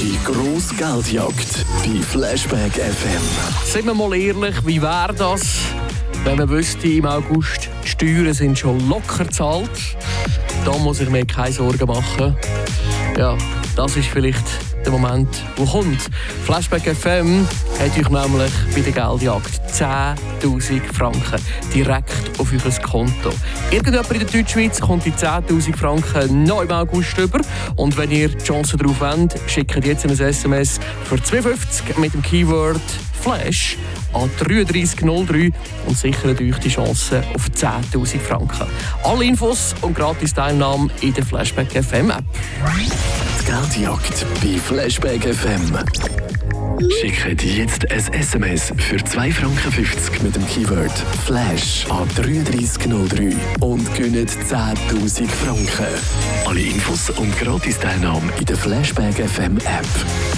Die grosse Geldjagd bei Flashback FM. Seien wir mal ehrlich, wie wäre das, wenn man wüsste, im August die Steuern sind schon locker gezahlt? Da muss ich mir keine Sorgen machen. Ja, das ist vielleicht der Moment, der kommt. Flashback FM hat euch nämlich bei der Geldjagd 10'000 Franken direkt auf euer Konto. Irgendjemand in der Deutschschweiz kommt die 10'000 Franken noch im August über. Und wenn ihr die Chance darauf habt, schickt jetzt ein SMS für 2,50 mit dem Keyword Flash an 3303 und sichert euch die Chance auf 10'000 Franken. Alle Infos und gratis Teilnahme in der Flashback FM App. Die Geldjagd bei Flashback FM. Schickt jetzt ein SMS für 2,50 Franken mit dem Keyword Flash an 3303 und gewinnt 10'000 Franken. Alle Infos und gratis Teilnahme in der Flashback FM App.